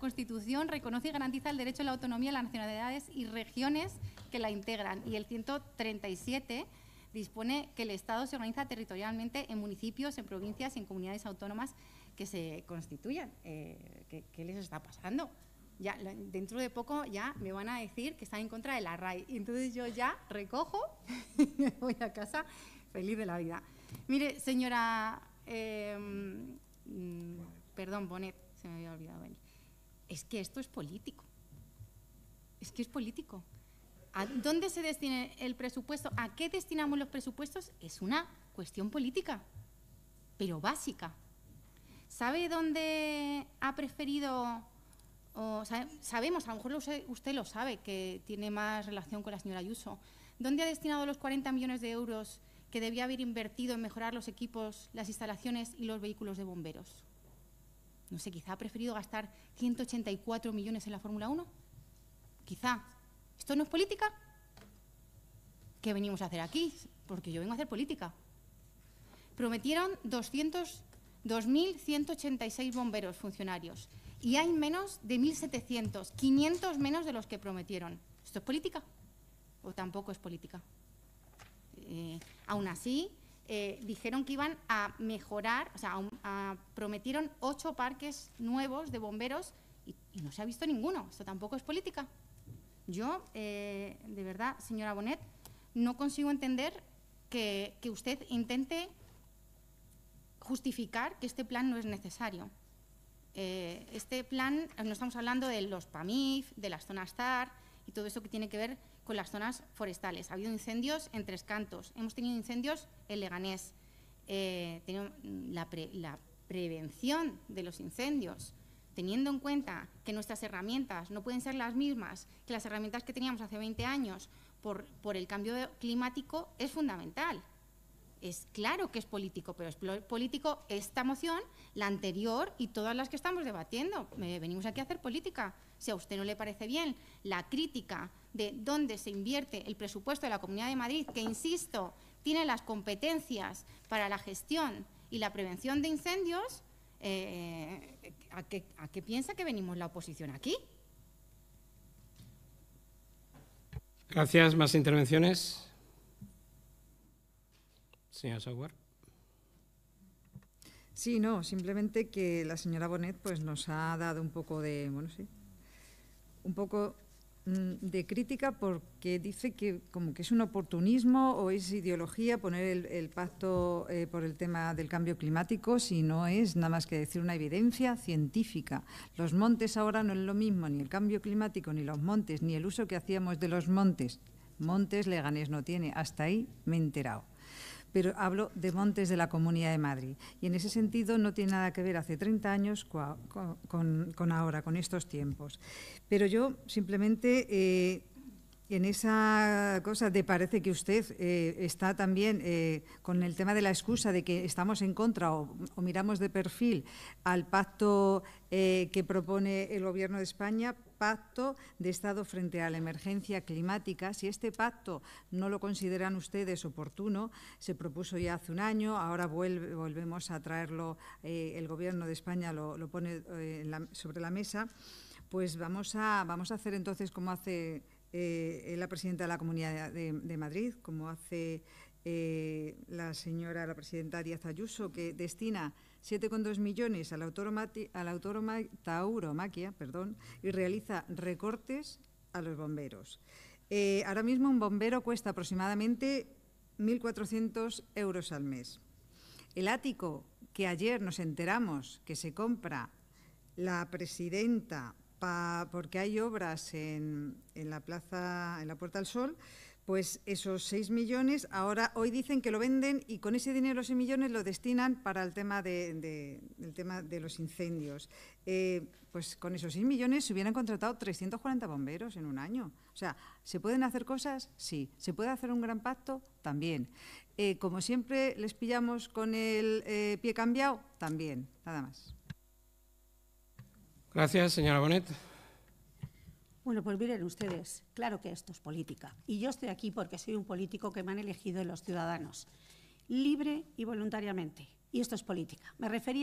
Constitución reconoce y garantiza el derecho a la autonomía de las nacionalidades y regiones que la integran. Y el 137 dispone que el Estado se organiza territorialmente en municipios, en provincias y en comunidades autónomas que se constituyan. ¿Qué les está pasando? Ya, dentro de poco ya me van a decir que están en contra de la RAI. Y entonces yo ya recojo y me voy a casa feliz de la vida. Mire, señora... perdón, Bonet, se me había olvidado venir. Es que esto es político. Es que es político. ¿A dónde se destina el presupuesto? ¿A qué destinamos los presupuestos? Es una cuestión política, pero básica. ¿Sabe dónde ha preferido, sabemos, a lo mejor usted lo sabe, que tiene más relación con la señora Ayuso, dónde ha destinado los 40 millones de euros que debía haber invertido en mejorar los equipos, las instalaciones y los vehículos de bomberos? No sé, quizá ha preferido gastar 184 millones en la Fórmula 1. Quizá. ¿Esto no es política? ¿Qué venimos a hacer aquí? Porque yo vengo a hacer política. Prometieron 2.186 bomberos funcionarios y hay menos de 1.700, 500 menos de los que prometieron. ¿Esto es política o tampoco es política? Aún así, dijeron que iban a mejorar, o sea, prometieron 8 parques nuevos de bomberos y no se ha visto ninguno. ¿Esto tampoco es política? Yo, de verdad, señora Bonet, no consigo entender que usted intente justificar que este plan no es necesario. Este plan, no estamos hablando de los PAMIF, de las zonas TAR y todo eso que tiene que ver con las zonas forestales. Ha habido incendios en Tres Cantos, hemos tenido incendios en Leganés, la prevención de los incendios, teniendo en cuenta que nuestras herramientas no pueden ser las mismas que las herramientas que teníamos hace 20 años por el cambio climático, es fundamental. Es claro que es político, pero es político esta moción, la anterior y todas las que estamos debatiendo. Venimos aquí a hacer política. Si a usted no le parece bien la crítica de dónde se invierte el presupuesto de la Comunidad de Madrid, que, insisto, tiene las competencias para la gestión y la prevención de incendios, ¿a qué piensa que venimos la oposición aquí? Gracias. ¿Más intervenciones? Señora Software. Sí, no, simplemente que la señora Bonet pues, nos ha dado un poco de, un poco de crítica porque dice que como que es un oportunismo o es ideología poner el pacto por el tema del cambio climático, si no es nada más que decir una evidencia científica. Los montes ahora no es lo mismo, ni el cambio climático, ni los montes, ni el uso que hacíamos de los montes. Montes Leganés no tiene, hasta ahí me he enterado. Pero hablo de montes de la Comunidad de Madrid. Y en ese sentido no tiene nada que ver hace 30 años con ahora, con estos tiempos. Pero yo simplemente en esa cosa de parece que usted está también con el tema de la excusa de que estamos en contra o miramos de perfil al pacto que propone el Gobierno de España, pacto de Estado frente a la emergencia climática. Si este pacto no lo consideran ustedes oportuno, se propuso ya hace un año, ahora volvemos a traerlo, el Gobierno de España lo pone sobre la mesa, pues vamos a hacer entonces como hace la presidenta de la Comunidad de Madrid, como hace la presidenta Díaz Ayuso, que destina 7,2 millones a la tauromaquia, y realiza recortes a los bomberos. Ahora mismo un bombero cuesta aproximadamente 1.400 euros al mes. El ático que ayer nos enteramos que se compra la presidenta porque hay obras en la Puerta del Sol, pues esos 6 millones, hoy dicen que lo venden y con ese dinero, los 6 millones, lo destinan para el tema de los incendios. Pues con esos 6 millones se hubieran contratado 340 bomberos en un año. O sea, ¿se pueden hacer cosas? Sí. ¿Se puede hacer un gran pacto? También. Como siempre les pillamos con el pie cambiado, también. Nada más. Gracias, señora Bonet. Bueno, pues miren ustedes, claro que esto es política. Y yo estoy aquí porque soy un político que me han elegido los ciudadanos, libre y voluntariamente. Y esto es política. Me refería